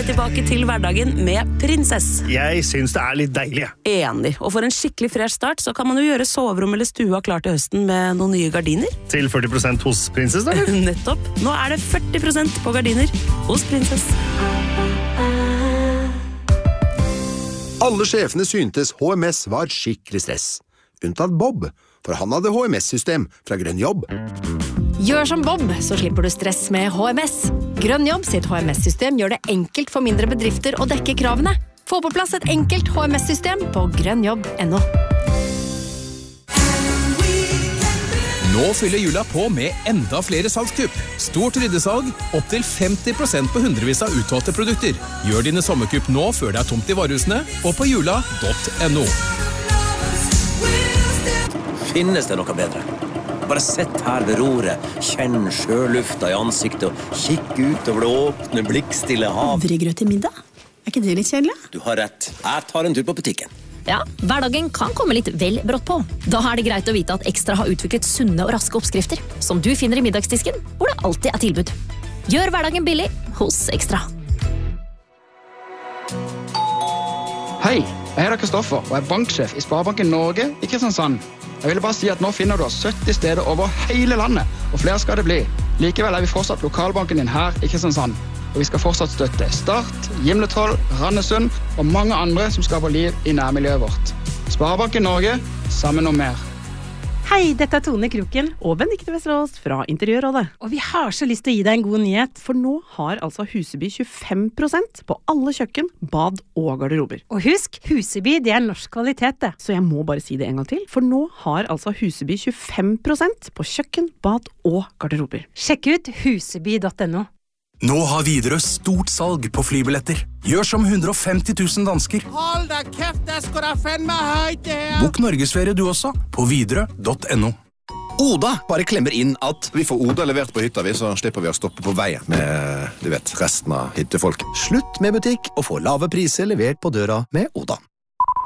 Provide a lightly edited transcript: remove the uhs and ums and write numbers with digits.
tilbake til hverdagen med Prinsess. Jeg synes det litt deilig. Enig, og for en skikkelig fresh start så kan man jo gjøre soverom eller stua klar til høsten med noen nye gardiner. Til 40% hos Prinsess, da? Nettopp. Nå det 40% på gardiner hos Prinsess. Alle sjefene syntes HMS var skikkelig stress. Unntatt Bob, for han hadde HMS-system fra Grønn Jobb. Gjør som Bob, så slipper du stress med HMS. Grønn Jobb sitt HMS-system gjør det enkelt for mindre bedrifter å dekke kravene. Få på plass et enkelt HMS-system på grønnjobb.no. Nå fyller jula på med enda flere salgskupp. Stort ryddesalg, opp til 50% på hundrevis av utvalgte produkter. Gjør dine sommerkupp nå før det tomt i varehusene, og på jula.no. Finnes det noe bedre? Bare sett her ved roret, kjenn sjølufta i ansiktet og kikk ut over det åpne, blikkstille hav. Havregrøt til middag? Ikke det litt kjedelig? Du har rett. Jeg tar en tur på butikken. Ja, hverdagen kan komme litt vel brått på. Da det greit å vite at Ekstra har utviklet sunne og raske oppskrifter, som du finner i middagsdisken, hvor det alltid tilbud. Gjør hverdagen billig hos Ekstra. Hei, jeg heter Kristoffer og banksjef i Sparebanken Norge i Kristiansand. Jeg ville bare si at nå finner du 70 steder over hele landet, og flere skal det bli. Likevel vi fortsatt lokalbanken din her i Kristiansand. Og vi skal fortsatt støtte Start, Gimletroll, Randesund og mange andre som skaper liv i nærmiljøet vårt. Sparebanken Norge, sammen om mer. Hei, dette Tone Kroken og Benedikte Vesterås fra Interiørrådet. Og vi har så lyst til å gi deg en god nyhet, for nå har altså Huseby 25% på alle kjøkken, bad og garderober. Og husk, Huseby det norsk kvalitet det. Så jeg må bare si det en gang til, for nå har altså Huseby 25% på kjøkken, bad og garderober. Sjekk ut huseby.no. Nå har Widerøe stort salg på flybilletter. Gjør som 150 000 dansker. Hold da kjeft, det skal da fenn meg høyt det her. Bok Norgesferie du også, på widerøe.no. Oda bare klemmer inn at vi får Oda levert på hytta, så slipper vi å stoppe på veien med, resten av hyttefolk. Slutt med butikk og få lave priser levert på døra med Oda.